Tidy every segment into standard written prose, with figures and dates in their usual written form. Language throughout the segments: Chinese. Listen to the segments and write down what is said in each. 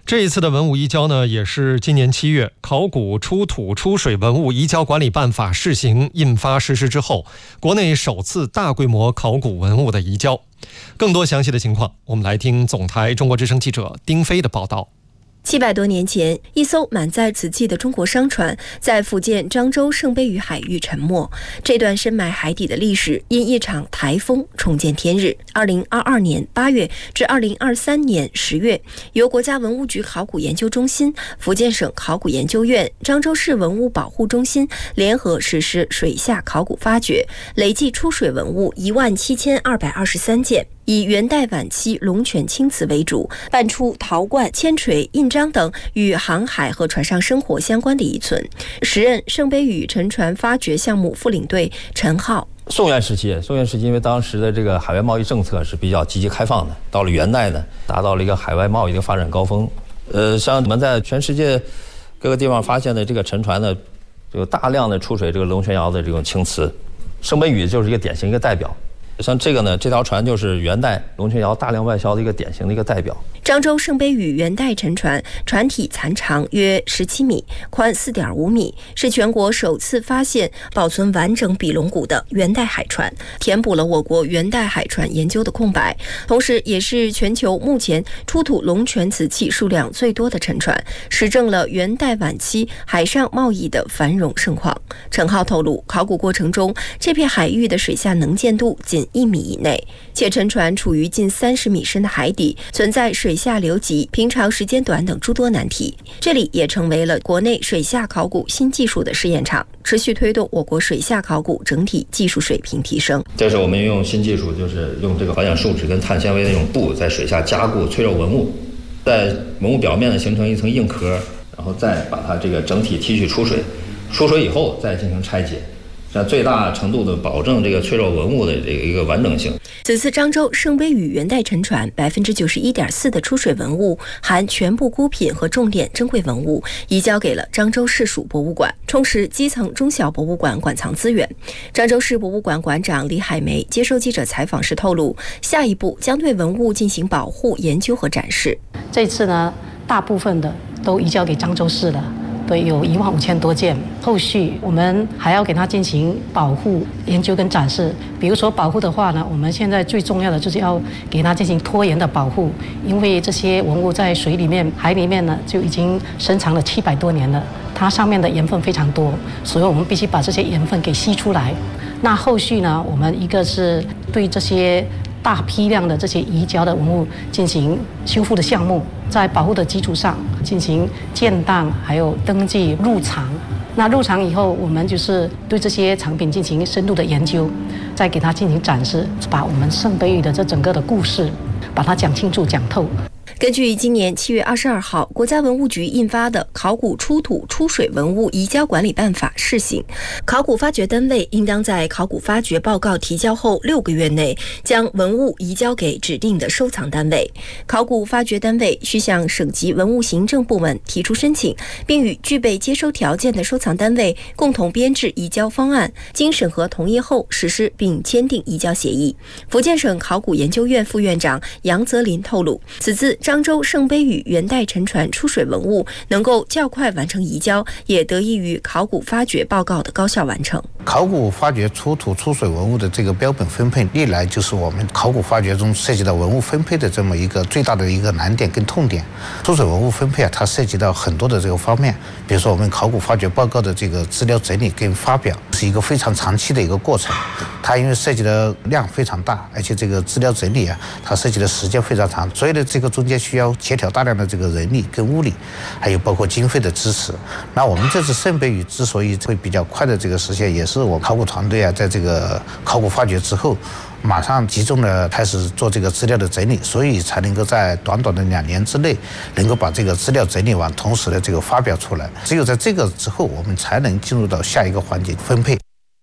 这一次的文物移交呢，也是今年7月考古出土出水文物移交管理办法试行印发实施之后，国内首次大规模考古文物的移交。更多详细的情况，我们来听总台中国之声记者丁飞的报道。 700多年前，一艘满载瓷器的中国商船在福建漳州圣杯屿海域沉没。这段深埋海底的历史因一场台风重见天日。2022年8月至2023年10月，由国家文物局考古研究中心、福建省考古研究院、漳州市文物保护中心联合实施水下考古发掘，累计出水文物17223件。以元代晚期龙泉青瓷为主，搬出陶罐、铅锤、印章等与航海和船上生活相关的遗存。时任圣杯屿沉船发掘项目副领队陈浩。 宋元时期，因为当时的这个海外贸易政策是比较积极开放的，到了元代呢，达到了一个海外贸易的发展高峰。像我们在全世界各个地方发现的这个沉船呢，有大量的出水这个龙泉窑的这种青瓷，圣杯屿就是一个典型一个代表。像这个呢，这条船就是元代龙泉窑大量外销的一个典型的一个代表。 漳州圣杯屿元代沉船，船体残长约17米，宽4.5米，是全国首次发现保存完整比龙骨的元代海船，填补了我国元代海船研究的空白，同时也是全球目前出土龙泉瓷器数量最多的沉船，实证了元代晚期海上贸易的繁荣盛况。陈浩透露，考古过程中，这片海域的水下能见度仅1米以内，且沉船处于近30米深的海底，存在水下流急、平常时间短等诸多难题。这里也成为了国内水下考古新技术的试验场，持续推动我国水下考古整体技术水平提升。 这是我们用新技术，就是用这个环氧树脂跟碳纤维的那种布在水下加固脆弱文物，在文物表面呢形成一层硬壳，然后再把它这个整体提取出水，出水以后再进行拆解，最大程度的保证这个脆弱文物的这个一个完整性。 此次漳州圣杯屿元代沉船91.4%的出水文物，含全部孤品和重点珍贵文物，移交给了漳州市属博物馆，充实基层中小博物馆馆藏资源。漳州市博物馆馆长李海梅接受记者采访时透露，下一步将对文物进行保护、研究和展示。 这次呢，大部分的都移交给漳州市了。对，有15000多件。后续我们还要给它进行保护、研究跟展示。比如说保护的话呢，我们现在最重要的就是要给它进行拖延的保护，因为这些文物在水里面、海里面呢就已经深藏了700多年了，它上面的盐分非常多，所以我们必须把这些盐分给吸出来。那后续呢，我们一个是对这些大批量的这些移交的文物进行修复的项目，在保护的基础上进行建档，还有登记入藏。那入藏以后，我们就是对这些藏品进行深度的研究，再给它进行展示，把我们圣杯屿的这整个的故事把它讲清楚、讲透。 根据今年7月22号国家文物局印发的《考古出土出水文物移交管理办法》试行，考古发掘单位应当在考古发掘报告提交后6个月内将文物移交给指定的收藏单位。考古发掘单位需向省级文物行政部门提出申请，并与具备接收条件的收藏单位共同编制移交方案，经审核同意后实施并签订移交协议。福建省考古研究院副院长杨泽林透露，此次漳州圣杯屿元代沉船出水文物能够较快完成移交，也得益于考古发掘报告的高效完成。 考古发掘出土出水文物的这个标本分配，历来就是我们考古发掘中涉及到文物分配的这么一个最大的一个难点跟痛点。出水文物分配啊，它涉及到很多的这个方面，比如说我们考古发掘报告的这个资料整理跟发表是一个非常长期的一个过程，它因为涉及的量非常大，而且这个资料整理啊，它涉及的时间非常长，所以呢这个中间需要协调大量的这个人力跟物力，还有包括经费的支持。那我们这次圣杯屿之所以会比较快的这个实现，也是我考古团队啊，在这个考古发掘之后，马上集中的开始做这个资料的整理，所以才能够在短短的2年之内，能够把这个资料整理完，同时的这个发表出来。只有在这个之后，我们才能进入到下一个环节分配。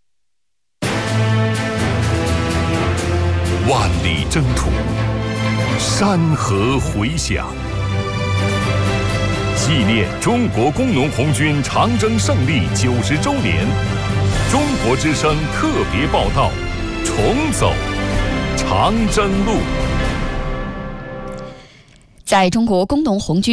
万里征途，山河回响，纪念中国工农红军长征胜利90周年，中国之声特别报道：重走长征路。 在中国工农红军